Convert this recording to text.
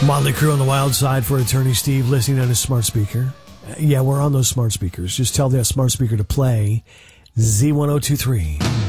Motley Crue on the Wild Side for Attorney Steve, listening on his smart speaker. Yeah, we're on those smart speakers. Just tell that smart speaker to play Z1023.